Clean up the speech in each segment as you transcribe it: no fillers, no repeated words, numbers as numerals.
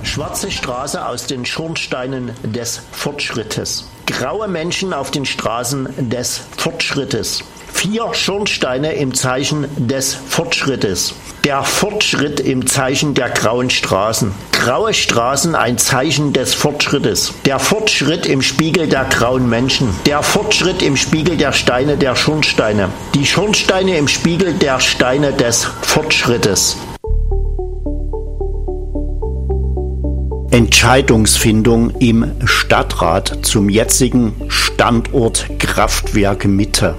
Schwarze Straße aus den Schornsteinen des Fortschrittes. Graue Menschen auf den Straßen des Fortschrittes. 4 Schornsteine im Zeichen des Fortschrittes. Der Fortschritt im Zeichen der grauen Straßen. Graue Straßen ein Zeichen des Fortschrittes. Der Fortschritt im Spiegel der grauen Menschen. Der Fortschritt im Spiegel der Steine der Schornsteine. Die Schornsteine im Spiegel der Steine des Fortschrittes. Entscheidungsfindung im Stadtrat zum jetzigen Standort Kraftwerk Mitte.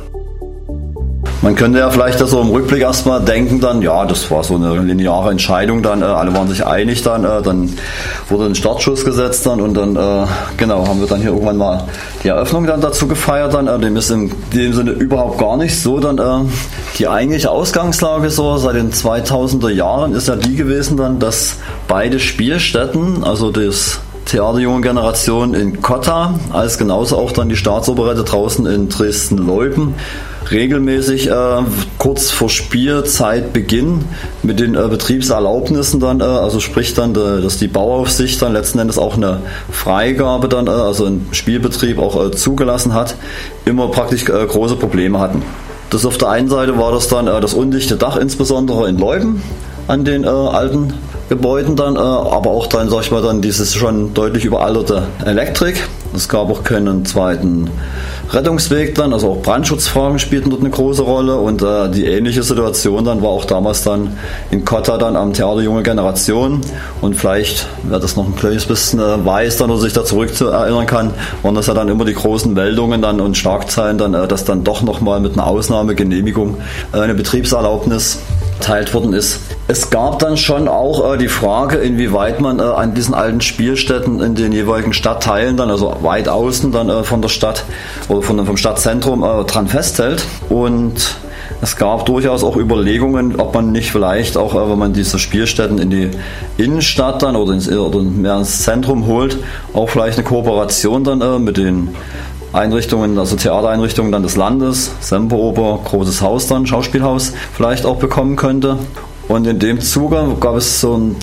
Man könnte ja vielleicht so im Rückblick erstmal denken dann, ja, das war so eine lineare Entscheidung dann, alle waren sich einig dann wurde ein Startschuss gesetzt dann und dann, haben wir dann hier irgendwann mal die Eröffnung dann dazu gefeiert dann, dem ist in dem Sinne überhaupt gar nicht so dann, die eigentliche Ausgangslage so seit den 2000er Jahren ist ja die gewesen dann, dass beide Spielstätten, also das Theater Junge Generation in Kotta, als genauso auch dann die Staatsoperette draußen in Dresden-Leuben, regelmäßig kurz vor Spielzeitbeginn mit den Betriebserlaubnissen dann, also sprich dann, dass die Bauaufsicht dann letzten Endes auch eine Freigabe dann, also einen Spielbetrieb auch zugelassen hat, immer praktisch große Probleme hatten. Das auf der einen Seite war das dann das undichte Dach, insbesondere in Leuben an den alten Gebäuden dann, aber auch dann, sag ich mal, dann dieses schon deutlich überalterte Elektrik. Es gab auch keinen zweiten Rettungsweg dann, also auch Brandschutzfragen spielten dort eine große Rolle und die ähnliche Situation dann war auch damals dann in Kotta dann am Theater Junge Generation und vielleicht, wer das noch ein kleines bisschen weiß dann oder sich da zurück erinnern kann, waren das ja dann immer die großen Meldungen dann und Schlagzeilen dann, dass dann doch nochmal mit einer Ausnahmegenehmigung eine Betriebserlaubnis erteilt worden ist. Es gab dann schon auch die Frage, inwieweit man an diesen alten Spielstätten in den jeweiligen Stadtteilen dann, also weit außen dann von der Stadt oder vom Stadtzentrum dran festhält. Und es gab durchaus auch Überlegungen, ob man nicht vielleicht auch, wenn man diese Spielstätten in die Innenstadt dann oder mehr ins Zentrum holt, auch vielleicht eine Kooperation dann mit den Einrichtungen, also Theatereinrichtungen dann des Landes, Semperoper, Großes Haus dann, Schauspielhaus vielleicht auch bekommen könnte. Und in dem Zuge gab es so ein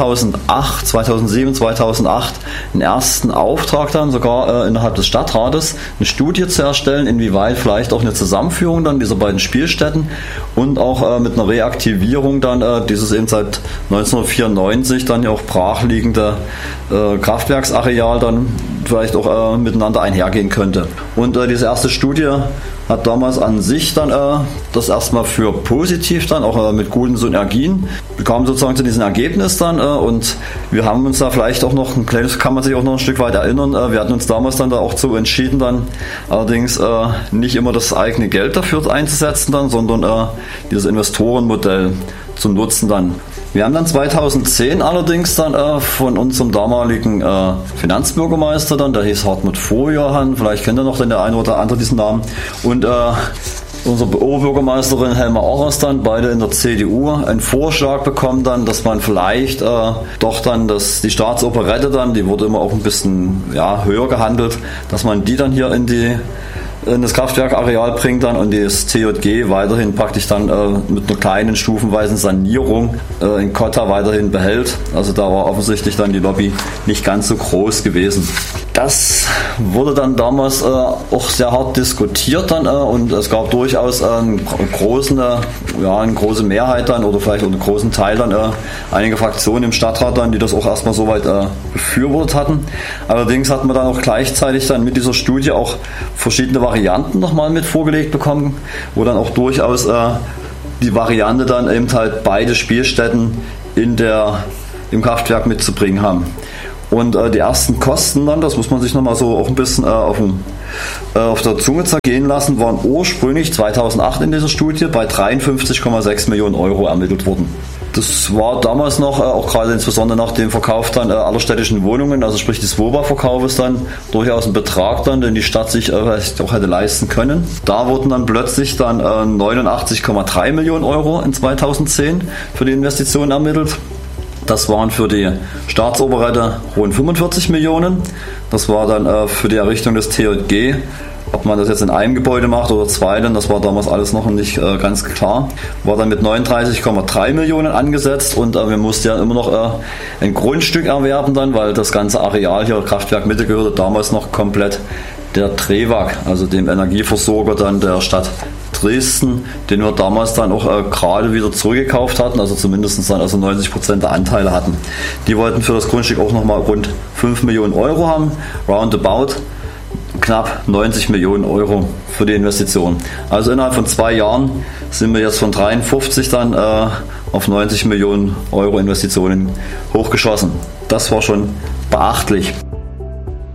2007, 2008 einen ersten Auftrag dann sogar innerhalb des Stadtrates, eine Studie zu erstellen, inwieweit vielleicht auch eine Zusammenführung dann dieser beiden Spielstätten und auch mit einer Reaktivierung dann dieses eben seit 1994 dann ja auch brachliegende Kraftwerksareal dann vielleicht auch miteinander einhergehen könnte. Und diese erste Studie hat damals an sich dann das erstmal für positiv dann, auch mit guten Synergien, kam sozusagen zu diesem Ergebnis dann und wir haben uns da vielleicht auch noch ein kleines, kann man sich auch noch ein Stück weit erinnern, wir hatten uns damals dann da auch so entschieden dann, allerdings nicht immer das eigene Geld dafür einzusetzen dann, sondern dieses Investorenmodell zu nutzen dann. Wir haben dann 2010 allerdings dann von unserem damaligen Finanzbürgermeister dann, der hieß Hartmut Vorjohann, vielleicht kennt ihr noch der eine oder andere diesen Namen, und unsere Oberbürgermeisterin Helma Orres dann, beide in der CDU, einen Vorschlag bekommen dann, dass man vielleicht doch dann die Staatsoperette dann, die wurde immer auch ein bisschen höher gehandelt, dass man die dann hier in das Kraftwerkareal bringt dann und das TJG weiterhin praktisch dann mit einer kleinen stufenweisen Sanierung in Kotta weiterhin behält. Also da war offensichtlich dann die Lobby nicht ganz so groß gewesen. Das wurde dann damals auch sehr hart diskutiert dann und es gab durchaus eine große Mehrheit dann oder vielleicht auch einen großen Teil dann einige Fraktionen im Stadtrat dann, die das auch erstmal soweit befürwortet hatten. Allerdings hat man dann auch gleichzeitig dann mit dieser Studie auch verschiedene Varianten nochmal mit vorgelegt bekommen, wo dann auch durchaus die Variante dann eben halt beide Spielstätten im Kraftwerk mitzubringen haben. Und die ersten Kosten dann, das muss man sich nochmal so auch ein bisschen auf der Zunge zergehen lassen, waren ursprünglich 2008 in dieser Studie bei 53,6 Millionen Euro ermittelt worden. Das war damals noch, auch gerade insbesondere nach dem Verkauf dann aller städtischen Wohnungen, also sprich des WOBA-Verkaufes dann, durchaus ein Betrag dann, den die Stadt sich auch hätte leisten können. Da wurden dann plötzlich dann 89,3 Millionen Euro in 2010 für die Investition ermittelt. Das waren für die Staatsoperette rund 45 Millionen. Das war dann für die Errichtung des TJG Ob man das jetzt in einem Gebäude macht oder zwei, denn das war damals alles noch nicht ganz klar. War dann mit 39,3 Millionen angesetzt und wir mussten ja immer noch ein Grundstück erwerben dann, weil das ganze Areal hier, Kraftwerk Mitte, gehörte damals noch komplett der TREWAG, also dem Energieversorger dann der Stadt Dresden, den wir damals dann auch gerade wieder zurückgekauft hatten, also zumindest dann 90% der Anteile hatten. Die wollten für das Grundstück auch nochmal rund 5 Millionen Euro haben, roundabout knapp 90 Millionen Euro für die Investition. Also innerhalb von 2 Jahren sind wir jetzt von 53 dann auf 90 Millionen Euro Investitionen hochgeschossen. Das war schon beachtlich.